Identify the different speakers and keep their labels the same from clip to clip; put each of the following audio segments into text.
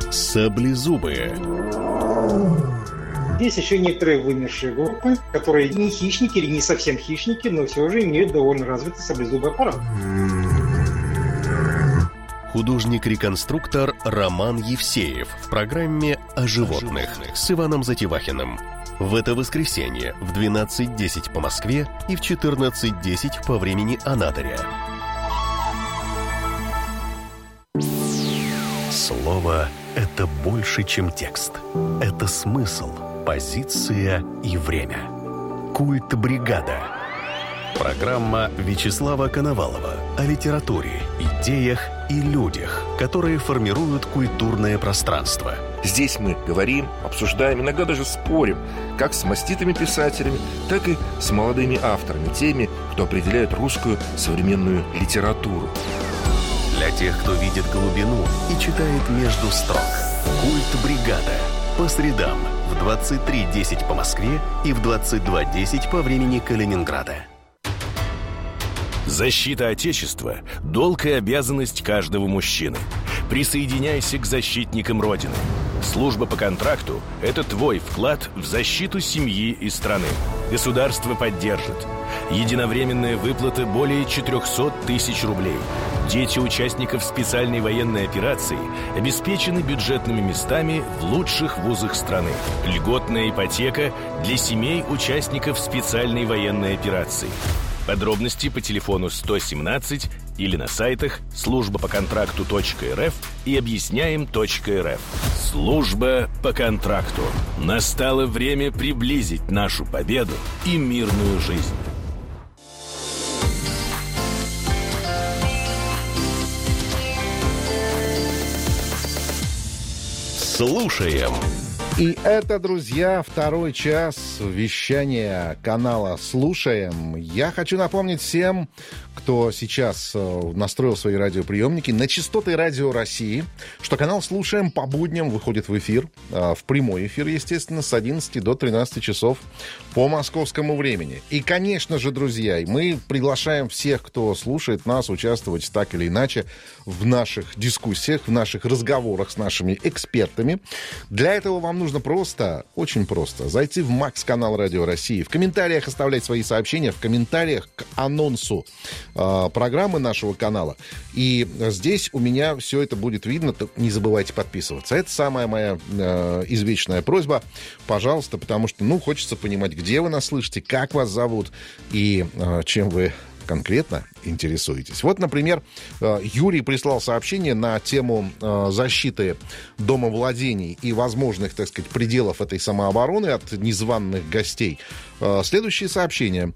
Speaker 1: Саблезубые.
Speaker 2: Есть еще некоторые вымершие группы, которые не хищники или не совсем хищники, но все же имеют довольно развитый саблезубый аппарат.
Speaker 1: Художник-реконструктор Роман Евсеев в программе «О животных» с Иваном Затевахиным. В это воскресенье в 12:10 по Москве и в 14:10 по времени Анадыря. Слово – это больше, чем текст. Это смысл, позиция и время. Культ бригада. Программа Вячеслава Коновалова о литературе, идеях и людях, которые формируют культурное пространство.
Speaker 3: Здесь мы говорим, обсуждаем, иногда даже спорим, как с маститыми писателями, так и с молодыми авторами, теми, кто определяет русскую современную литературу.
Speaker 1: Для тех, кто видит глубину и читает между строк. Культ бригада. По средам в 23:10 по Москве и в 22:10 по времени Калининграда.
Speaker 4: Защита Отечества – долг и обязанность каждого мужчины. Присоединяйся к защитникам Родины. Служба по контракту – это твой вклад в защиту семьи и страны. Государство поддержит. Единовременная выплата более 400 тысяч рублей. Дети участников специальной военной операции обеспечены бюджетными местами в лучших вузах страны. Льготная ипотека для семей участников специальной военной операции. Подробности по телефону 117 или на сайтах службапоконтракту.рф и объясняем.рф. Служба по контракту. Настало время приблизить нашу победу и мирную жизнь.
Speaker 1: Слушаем.
Speaker 5: И это, друзья, второй час вещания канала «Слушаем». Я хочу напомнить всем, кто сейчас настроил свои радиоприемники на частоты Радио России, что канал «Слушаем» по будням выходит в эфир, в прямой эфир, естественно, с 11 до 13 часов по московскому времени. И, конечно же, друзья, мы приглашаем всех, кто слушает нас, участвовать так или иначе в наших дискуссиях, в наших разговорах с нашими экспертами. Для этого вам нужно просто, очень просто, зайти в МАКС-канал Радио России, в комментариях оставлять свои сообщения, в комментариях к анонсу программы нашего канала. И здесь у меня все это будет видно. Не забывайте подписываться. Это самая моя извечная просьба. Пожалуйста, потому что, хочется понимать, где вы нас слышите, как вас зовут и чем вы конкретно интересуетесь. Вот, например, Юрий прислал сообщение на тему защиты домовладений и возможных, так сказать, пределов этой самообороны от незваных гостей. Следующее сообщение.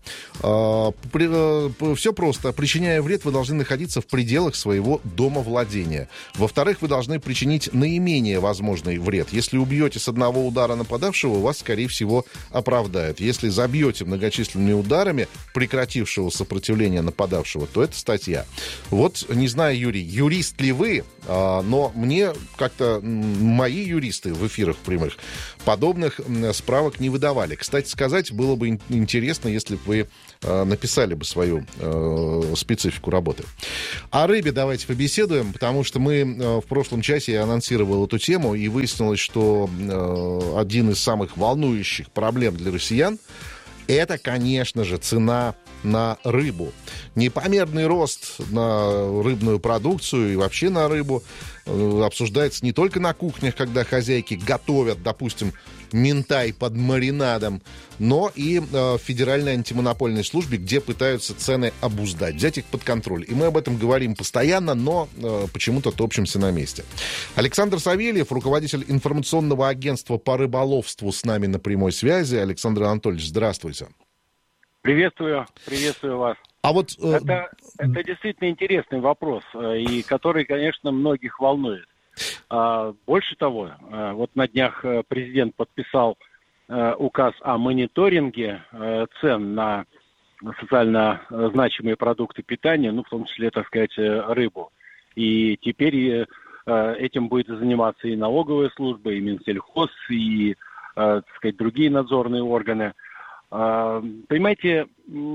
Speaker 5: Все просто. Причиняя вред, вы должны находиться в пределах своего домовладения. Во-вторых, вы должны причинить наименее возможный вред. Если убьете с одного удара нападавшего, вас, скорее всего, оправдают. Если забьете многочисленными ударами прекратившего сопротивление нападавшего, то это статья. Вот, не знаю, Юрий, юрист ли вы, но мне как-то мои юристы в эфирах прямых подобных справок не выдавали. Кстати сказать, было бы интересно, если бы вы написали бы свою специфику работы. О рыбе давайте побеседуем, потому что мы в прошлом часе я анонсировал эту тему, и выяснилось, что один из самых волнующих проблем для россиян — это, конечно же, цена на рыбу. Непомерный рост на рыбную продукцию и вообще на рыбу обсуждается не только на кухнях, когда хозяйки готовят, допустим, минтай под маринадом, но и в Федеральной антимонопольной службе, где пытаются цены обуздать, взять их под контроль. И мы об этом говорим постоянно, но почему-то топчемся на месте. Александр Савельев, руководитель информационного агентства по рыболовству, с нами на прямой связи. Александр Анатольевич, здравствуйте.
Speaker 6: Приветствую вас.
Speaker 5: А вот
Speaker 6: это действительно интересный вопрос, и который, конечно, многих волнует. Больше того, вот на днях президент подписал указ о мониторинге цен на социально значимые продукты питания, в том числе, так сказать, рыбу. И теперь этим будет заниматься и налоговая служба, и Минсельхоз, и, так сказать, другие надзорные органы. Понимаете,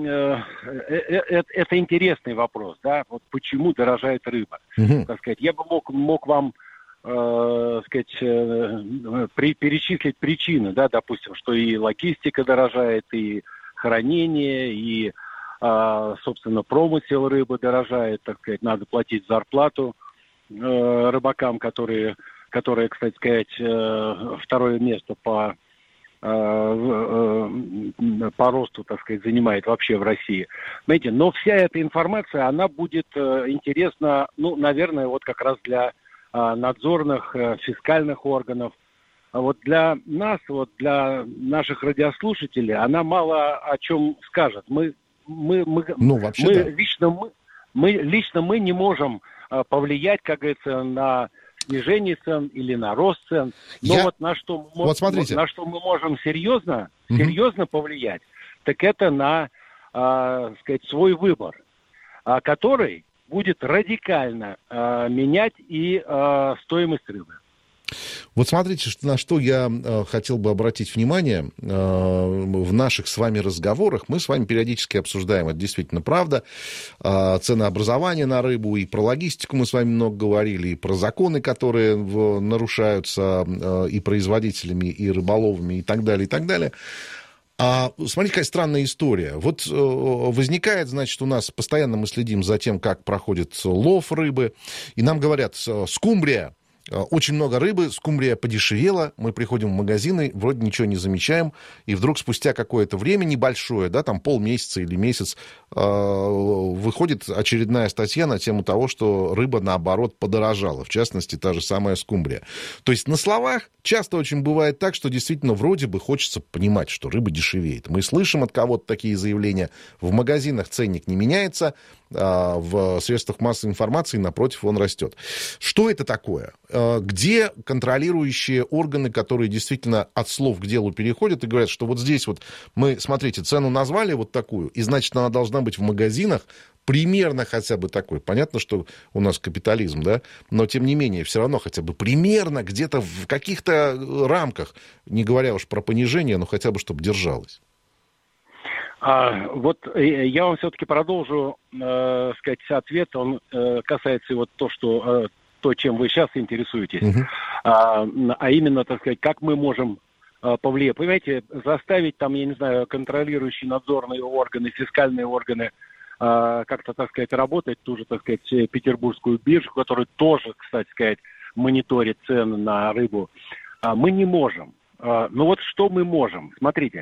Speaker 6: это интересный вопрос, да, вот почему дорожает рыба. Так сказать, я бы мог вам перечислить причины, да, допустим, что и логистика дорожает, и хранение, и, собственно, промысел рыбы дорожает, так сказать, надо платить зарплату рыбакам, которые, кстати сказать, второе место по росту, так сказать, занимает вообще в России. Знаете, но вся эта информация, она будет интересна, ну, наверное, вот как раз для надзорных, фискальных органов. А вот для нас, вот для наших радиослушателей, она мало о чем скажет. Лично мы не можем повлиять, как говорится, на снижение цен или на рост цен. Но на что мы можем серьезно повлиять, так это на, сказать, свой выбор, который будет радикально менять и стоимость рыбы.
Speaker 5: Вот смотрите, на что я хотел бы обратить внимание. В наших с вами разговорах мы с вами периодически обсуждаем, это действительно правда, ценообразование на рыбу, и про логистику мы с вами много говорили, и про законы, которые нарушаются и производителями, и рыболовами, и так далее, и так далее. А смотрите, какая странная история. Вот возникает, значит, у нас постоянно мы следим за тем, как проходит лов рыбы, и нам говорят, скумбрия, очень много рыбы, скумбрия подешевела, мы приходим в магазины, вроде ничего не замечаем, и вдруг спустя какое-то время небольшое, да, там полмесяца или месяц, выходит очередная статья на тему того, что рыба, наоборот, подорожала, в частности, та же самая скумбрия. То есть на словах часто очень бывает так, что действительно вроде бы хочется понимать, что рыба дешевеет. Мы слышим от кого-то такие заявления, в магазинах ценник не меняется, в средствах массовой информации, напротив, он растет. Что это такое? Где контролирующие органы, которые действительно от слов к делу переходят и говорят, что вот здесь вот мы, смотрите, цену назвали вот такую, и значит, она должна быть в магазинах примерно хотя бы такой. Понятно, что у нас капитализм, да, но тем не менее, все равно хотя бы примерно где-то в каких-то рамках, не говоря уж про понижение, но хотя бы чтобы держалось.
Speaker 6: Вот я вам все-таки продолжу, сказать, ответ. Он касается вот то, чем вы сейчас интересуетесь. А именно, так сказать, как мы можем повлиять. Понимаете, заставить там, я не знаю, контролирующие надзорные органы, фискальные органы как-то, так сказать, работать, ту же, так сказать, Петербургскую биржу, которая тоже, кстати сказать, мониторит цены на рыбу, мы не можем. Но вот что мы можем? Смотрите.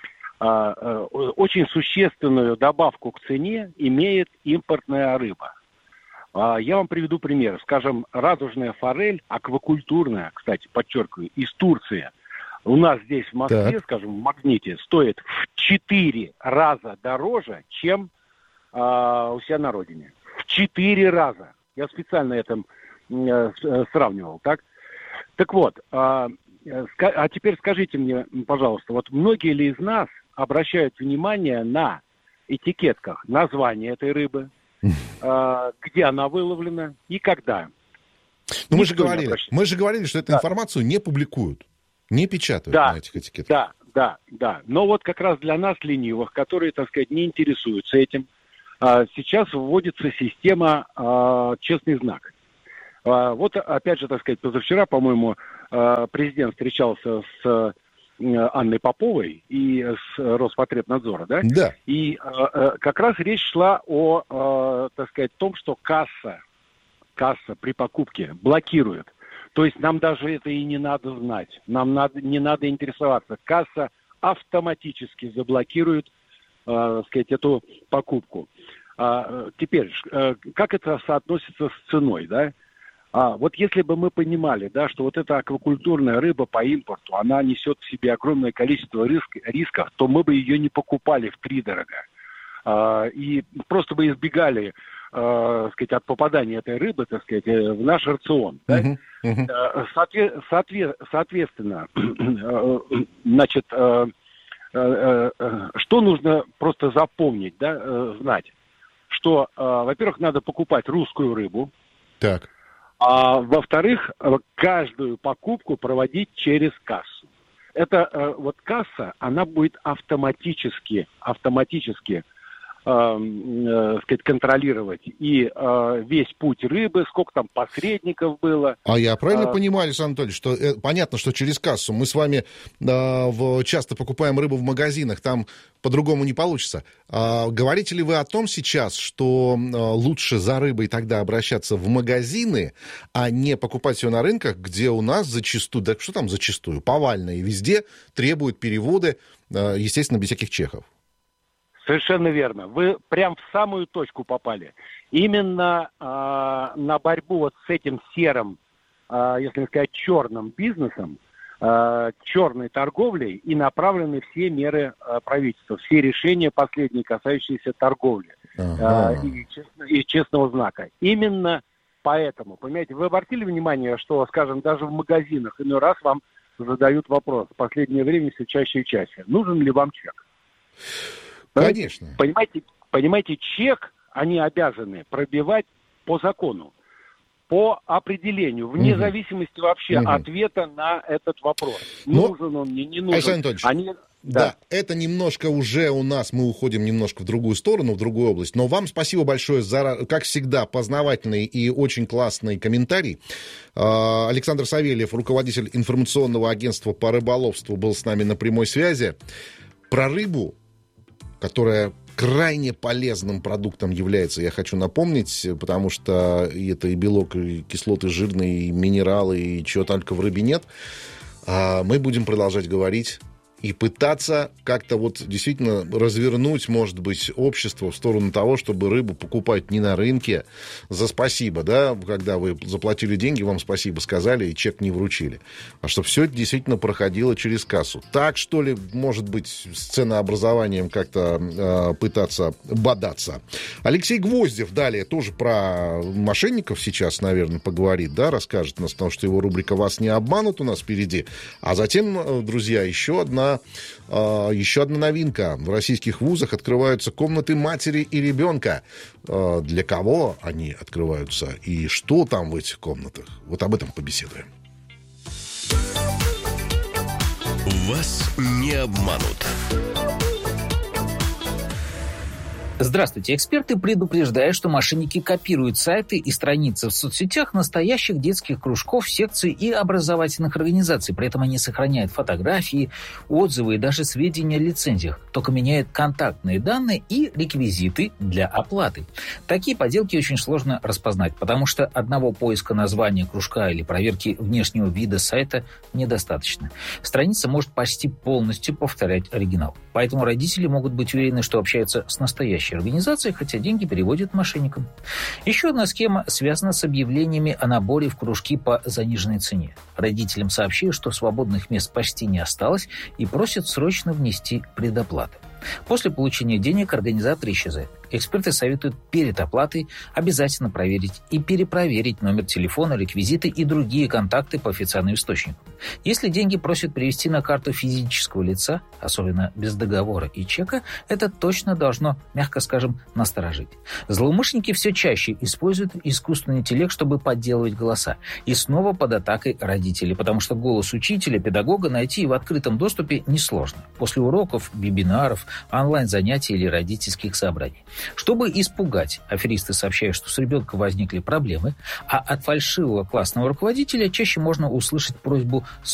Speaker 6: Очень существенную добавку к цене имеет импортная рыба. Я вам приведу пример. Скажем, радужная форель, аквакультурная, кстати, подчеркиваю, из Турции. У нас здесь в Москве, скажем, в Магните, стоит в 4 раза дороже, чем у себя на родине. В 4 раза. Я специально это сравнивал, так? Так вот, а теперь скажите мне, пожалуйста, вот многие ли из нас обращают внимание на этикетках название этой рыбы, где она выловлена и когда?
Speaker 5: Но мы же говорили, что эту информацию не публикуют, не печатают на этих этикетках.
Speaker 6: Да. Но вот как раз для нас, ленивых, которые, так сказать, не интересуются этим, сейчас вводится система «Честный знак». Вот, опять же, так сказать, позавчера, по-моему, президент встречался с Анной Поповой и с Роспотребнадзора, да? Да. И как раз речь шла о, так сказать, том, что касса при покупке блокирует. То есть нам даже это и не надо знать, не надо интересоваться. Касса автоматически заблокирует, сказать, эту покупку. Теперь, как это соотносится с ценой, да? Вот если бы мы понимали, да, что вот эта аквакультурная рыба по импорту, она несет в себе огромное количество рисков, то мы бы ее не покупали втридорога. И просто бы избегали, сказать, от попадания этой рыбы, так сказать, в наш рацион. Да? Соответственно, значит, что нужно просто запомнить, да, знать? Что, во-первых, надо покупать русскую рыбу.
Speaker 5: Так.
Speaker 6: А во-вторых, каждую покупку проводить через кассу. Это вот касса, она будет автоматически сказать, контролировать и весь путь рыбы, сколько там посредников было.
Speaker 5: А я правильно понимаю, Александр Анатольевич, что понятно, что через кассу мы с вами часто покупаем рыбу в магазинах, там по-другому не получится. Говорите ли вы о том сейчас, что лучше за рыбой тогда обращаться в магазины, а не покупать ее на рынках, где у нас зачастую, да что там зачастую, повально и везде требуют переводы, естественно, без всяких чеков?
Speaker 6: Совершенно верно. Вы прям в самую точку попали. Именно на борьбу вот с этим серым, если сказать, черным бизнесом, черной торговлей и направлены все меры правительства, все решения последние, касающиеся торговли и честного знака. Именно поэтому, понимаете, вы обратили внимание, что, скажем, даже в магазинах иной раз вам задают вопрос в последнее время все чаще и чаще. Нужен ли вам чек?
Speaker 5: Конечно.
Speaker 6: Понимаете, чек они обязаны пробивать по закону, по определению, вне зависимости вообще ответа на этот вопрос. Нужен он мне, не нужен.
Speaker 5: Александр Анатольевич, да, это немножко уже у нас, мы уходим немножко в другую сторону, в другую область. Но вам спасибо большое за, как всегда, познавательный и очень классный комментарий. Александр Савельев, руководитель информационного агентства по рыболовству, был с нами на прямой связи. Про рыбу, которая крайне полезным продуктом является, я хочу напомнить, потому что это и белок, и кислоты жирные, и минералы, и чего только в рыбе нет. Мы будем продолжать говорить и пытаться как-то вот действительно развернуть, может быть, общество в сторону того, чтобы рыбу покупать не на рынке за спасибо, да, когда вы заплатили деньги, вам спасибо сказали и чек не вручили, а чтобы все это действительно проходило через кассу. Так, что ли, может быть, с ценообразованием как-то пытаться бодаться. Алексей Гвоздев далее тоже про мошенников сейчас, наверное, поговорит, да, расскажет нас, потому что его рубрика «Вас не обманут» у нас впереди. А затем, друзья, еще одна новинка. В российских вузах открываются комнаты матери и ребенка. Для кого они открываются и что там в этих комнатах? Вот об этом побеседуем.
Speaker 1: Вас не обманут.
Speaker 7: Здравствуйте. Эксперты предупреждают, что мошенники копируют сайты и страницы в соцсетях настоящих детских кружков, секций и образовательных организаций. При этом они сохраняют фотографии, отзывы и даже сведения о лицензиях, только меняют контактные данные и реквизиты для оплаты. Такие подделки очень сложно распознать, потому что одного поиска названия кружка или проверки внешнего вида сайта недостаточно. Страница может почти полностью повторять оригинал. Поэтому родители могут быть уверены, что общаются с настоящей организации, хотя деньги переводят мошенникам. Еще одна схема связана с объявлениями о наборе в кружки по заниженной цене. Родителям сообщили, что свободных мест почти не осталось и просят срочно внести предоплату. После получения денег организатор исчезает. Эксперты советуют перед оплатой обязательно проверить и перепроверить номер телефона, реквизиты и другие контакты по официальным источникам. Если деньги просят перевести на карту физического лица, особенно без договора и чека, это точно должно, мягко скажем, насторожить. Злоумышленники все чаще используют искусственный интеллект, чтобы подделывать голоса. И снова под атакой родителей, потому что голос учителя, педагога найти в открытом доступе несложно. После уроков, вебинаров, онлайн-занятий или родительских собраний. Чтобы испугать, аферисты сообщают, что с ребенком возникли проблемы, а от фальшивого классного руководителя чаще можно услышать просьбу